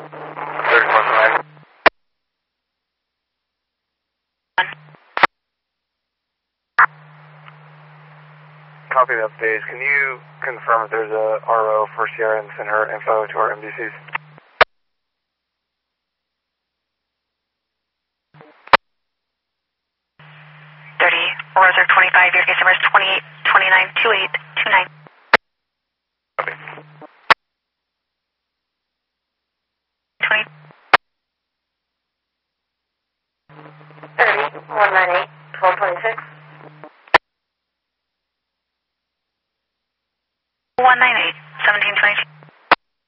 30.9. Copy that stage. Can you confirm if there's a RO for Sierra and send her info to our MDCs? Roser 25, your case number is 28, 29, 28, 29. Copy. 20. 30, 198, 1226. 198, 1722.